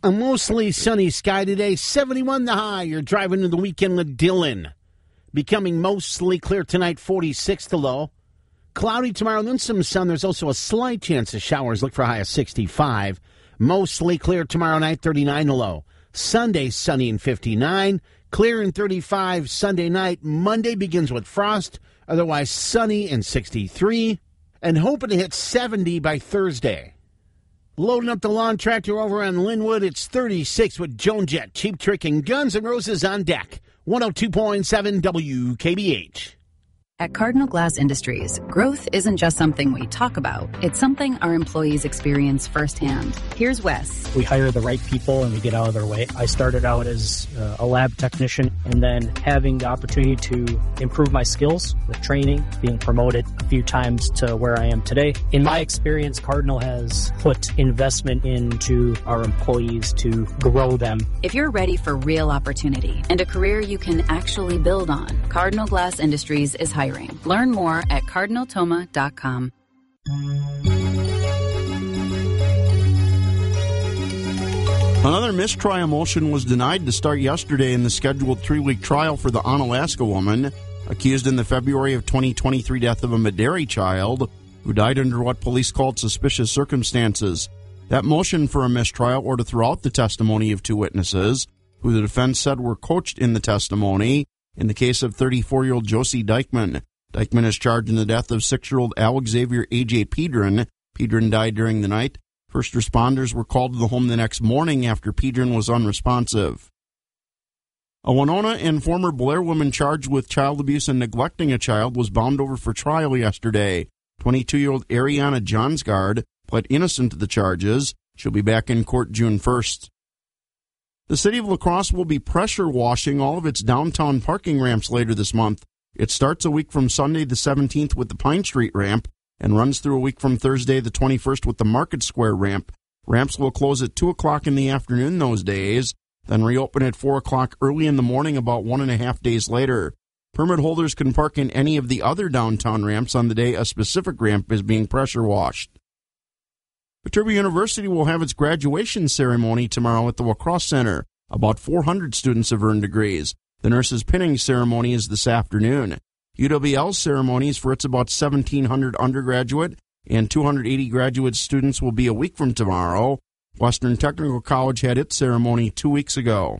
A mostly sunny sky today, 71 the high. You're driving to the weekend with Dylan. Becoming mostly clear tonight, 46 the low. Cloudy tomorrow, then some sun. There's also a slight chance of showers. Look for a high of 65. Mostly clear tomorrow night, 39 the low. Sunday, sunny and 59. Clear and 35 Sunday night. Monday begins with frost. Otherwise, sunny and 63. And hoping to hit 70 by Thursday. Loading up the lawn tractor over on Linwood. It's 36 with Joan Jett, Cheap Trick, and Guns N' Roses on deck. 102.7 WKBH. At Cardinal Glass Industries, growth isn't just something we talk about. It's something our employees experience firsthand. Here's Wes. We hire the right people and we get out of their way. I started out as a lab technician, and then having the opportunity to improve my skills with training, being promoted a few times to where I am today. In my experience, Cardinal has put investment into our employees to grow them. If you're ready for real opportunity and a career you can actually build on, Cardinal Glass Industries is hiring. Learn more at cardinaltoma.com. Another mistrial motion was denied to start yesterday in the scheduled 3-week trial for the Onalaska woman accused in the February of 2023 death of a Medairi child who died under what police called suspicious circumstances. That motion for a mistrial, or to throw out the testimony of two witnesses, who the defense said were coached in the testimony, in the case of 34-year-old Josie Dykman. Dykman is charged in the death of 6-year-old Alex Xavier A.J. Pedron. Pedron died during the night. First responders were called to the home the next morning after Pedron was unresponsive. A Winona and former Blair woman charged with child abuse and neglecting a child was bound over for trial yesterday. 22-year-old Ariana Johnsgard pled innocent to the charges. She'll be back in court June 1st. The city of La Crosse will be pressure washing all of its downtown parking ramps later this month. It starts a week from Sunday the 17th with the Pine Street ramp and runs through a week from Thursday the 21st with the Market Square ramp. Ramps will close at 2 o'clock in the afternoon those days, then reopen at 4 o'clock early in the morning about 1.5 days later. Permit holders can park in any of the other downtown ramps on the day a specific ramp is being pressure washed. Viterbi University will have its graduation ceremony tomorrow at the La Crosse Center. About 400 students have earned degrees. The nurses' pinning ceremony is this afternoon. UWL's ceremonies for its about 1,700 undergraduate and 280 graduate students will be a week from tomorrow. Western Technical College had its ceremony 2 weeks ago.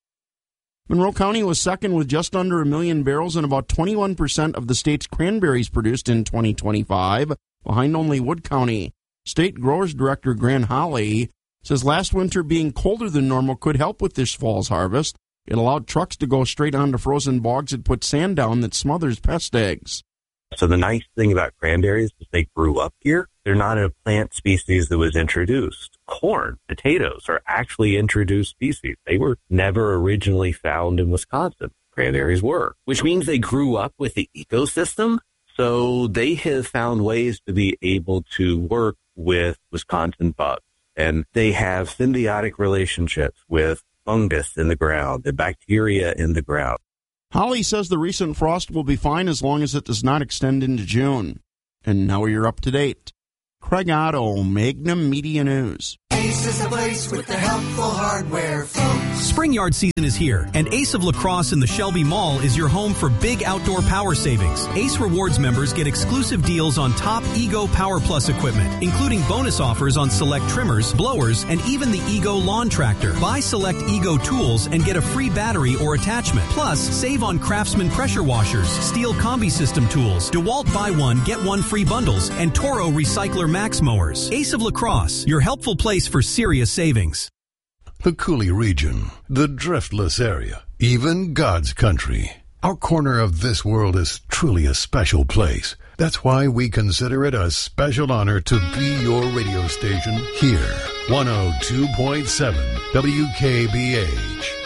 Monroe County was second with just under 1 million barrels and about 21% of the state's cranberries produced in 2025, behind only Wood County. State Growers Director Grant Holly says last winter being colder than normal could help with this fall's harvest. It allowed trucks to go straight onto frozen bogs and put sand down that smothers pest eggs. So the nice thing about cranberries is they grew up here. They're not a plant species that was introduced. Corn, potatoes are actually introduced species. They were never originally found in Wisconsin. Cranberries were, which means they grew up with the ecosystem. So they have found ways to be able to work with Wisconsin bugs. And they have symbiotic relationships with fungus in the ground, the bacteria in the ground. Holly says the recent frost will be fine as long as it does not extend into June. And now you're up to date. Craig Otto, Magnum Media News. Ace is the place with the helpful hardware, folks. Spring yard season is here, and Ace of La Crosse in the Shelby Mall is your home for big outdoor power savings. Ace Rewards members get exclusive deals on top Ego Power Plus equipment, including bonus offers on select trimmers, blowers, and even the Ego lawn tractor. Buy select Ego tools and get a free battery or attachment. Plus, save on Craftsman pressure washers, Steel Combi System tools, DeWalt buy one, get one free bundles, and Toro Recycler Max mowers. Ace of La Crosse, your helpful place for serious savings. The Coulee region, the driftless area, even God's country. Our corner of this world is truly a special place. That's why we consider it a special honor to be your radio station here. 102.7 WKBH.